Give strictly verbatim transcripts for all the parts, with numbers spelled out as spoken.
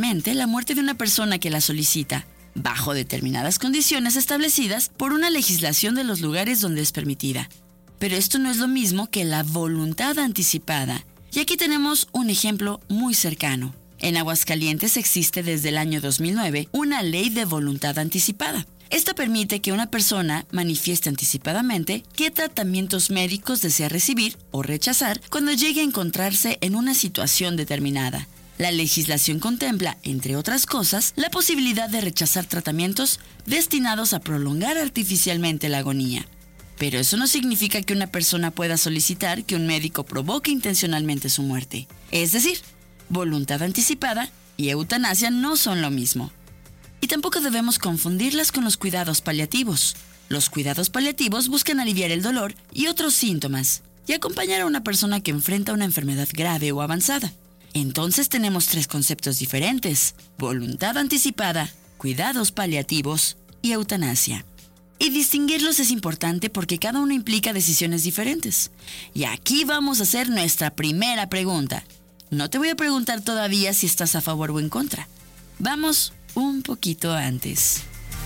legalmente la muerte de una persona que la solicita, bajo determinadas condiciones establecidas por una legislación de los lugares donde es permitida. Pero esto no es lo mismo que la voluntad anticipada. Y aquí tenemos un ejemplo muy cercano. En Aguascalientes existe desde el año dos mil nueve una ley de voluntad anticipada. Esta permite que una persona manifieste anticipadamente qué tratamientos médicos desea recibir o rechazar cuando llegue a encontrarse en una situación determinada. La legislación contempla, entre otras cosas, la posibilidad de rechazar tratamientos destinados a prolongar artificialmente la agonía. Pero eso no significa que una persona pueda solicitar que un médico provoque intencionalmente su muerte. Es decir, voluntad anticipada y eutanasia no son lo mismo. Y tampoco debemos confundirlas con los cuidados paliativos. Los cuidados paliativos buscan aliviar el dolor y otros síntomas y acompañar a una persona que enfrenta una enfermedad grave o avanzada. Entonces tenemos tres conceptos diferentes: voluntad anticipada, cuidados paliativos y eutanasia. Y distinguirlos es importante porque cada uno implica decisiones diferentes. Y aquí vamos a hacer nuestra primera pregunta. No te voy a preguntar todavía si estás a favor o en contra. Vamos un poquito antes.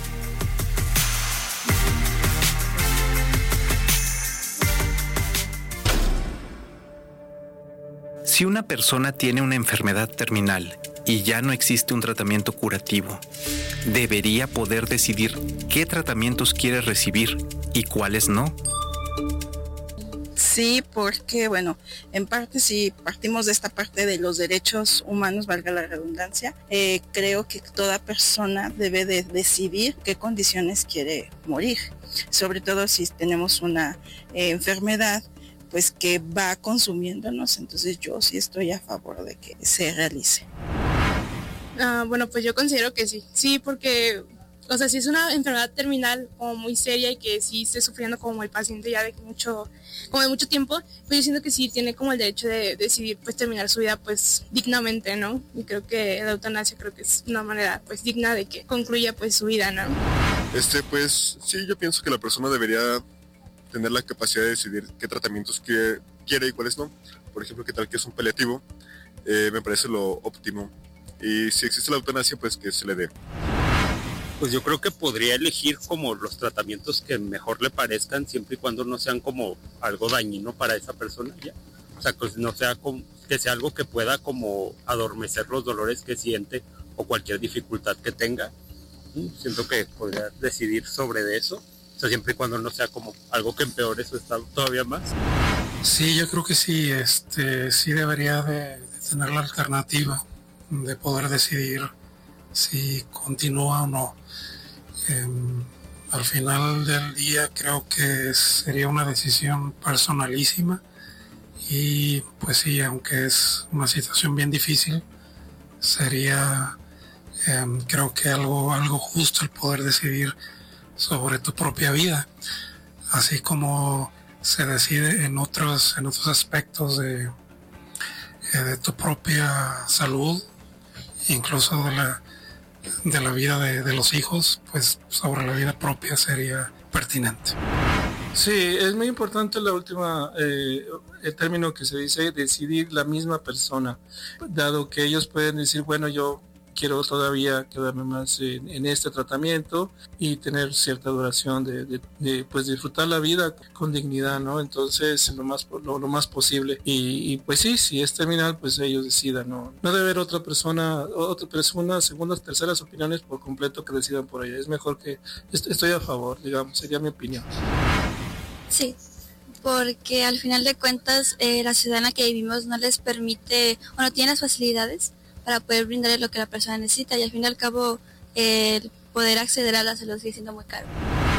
Si una persona tiene una enfermedad terminal y ya no existe un tratamiento curativo, debería poder decidir qué tratamientos quiere recibir y cuáles no. Sí, porque, bueno, en parte si partimos de esta parte de los derechos humanos, valga la redundancia, eh, creo que toda persona debe de decidir qué condiciones quiere morir, sobre todo si tenemos una eh, enfermedad pues que va consumiéndonos, entonces yo sí estoy a favor de que se realice. Uh, bueno, pues yo considero que sí, sí, porque, o sea, si es una enfermedad terminal como muy seria y que sí esté sufriendo como el paciente ya de mucho, como de mucho tiempo, pues yo siento que sí tiene como el derecho de decidir pues terminar su vida pues dignamente, ¿no? Y creo que la eutanasia creo que es una manera pues digna de que concluya pues su vida, ¿no? Este, pues sí, yo pienso que la persona debería tener la capacidad de decidir qué tratamientos quiere, quiere y cuáles no. Por ejemplo, qué tal que es un paliativo, eh, me parece lo óptimo. Y si existe la eutanasia, pues que se le dé. Pues yo creo que podría elegir como los tratamientos que mejor le parezcan, siempre y cuando no sean como algo dañino para esa persona, ya. O sea, pues no sea como, que sea algo que pueda como adormecer los dolores que siente o cualquier dificultad que tenga. Siento que podría decidir sobre eso. O sea, siempre y cuando no sea como algo que empeore su estado todavía más. Sí, yo creo que sí, este, sí debería de, de tener la alternativa de poder decidir si continúa o no. Eh, al final del día creo que sería una decisión personalísima y pues sí, aunque es una situación bien difícil, sería eh, creo que algo, algo justo el poder decidir sobre tu propia vida, así como se decide en otros, en otros aspectos de, de tu propia salud, incluso de la, de la vida de, de los hijos, pues sobre la vida propia sería pertinente. Sí, es muy importante la última, eh, el término que se dice, decidir la misma persona, dado que ellos pueden decir, bueno, yo quiero todavía quedarme más en, en este tratamiento y tener cierta duración de, de, de pues disfrutar la vida con dignidad, ¿no? Entonces lo más lo, lo más posible y, y pues sí, si es terminal, pues ellos decidan, no no debe haber otra persona, otra persona, segundas, terceras opiniones por completo que decidan por ella. Es mejor que est- estoy a favor, digamos, sería mi opinión. Sí, porque al final de cuentas eh, la ciudad en la que vivimos no les permite o no tiene las facilidades para poder brindarle lo que la persona necesita y al fin y al cabo eh, el poder acceder a la salud sigue siendo muy caro.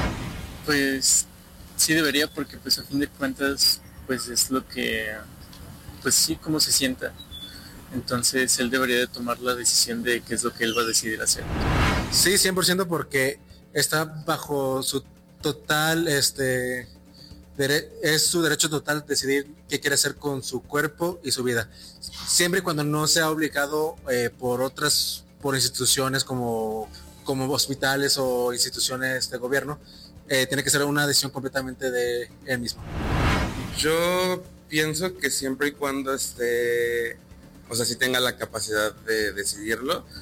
Pues sí debería, porque pues a fin de cuentas pues es lo que, pues sí, cómo se sienta. Entonces él debería de tomar la decisión de qué es lo que él va a decidir hacer. Sí, cien por ciento, porque está bajo su total, este, dere- es su derecho total decidir qué quiere hacer con su cuerpo y su vida. Siempre y cuando no sea obligado eh, por otras, por instituciones como, como hospitales o instituciones de gobierno, eh, tiene que ser una decisión completamente de él mismo. Yo pienso que siempre y cuando esté, o sea, si tenga la capacidad de decidirlo,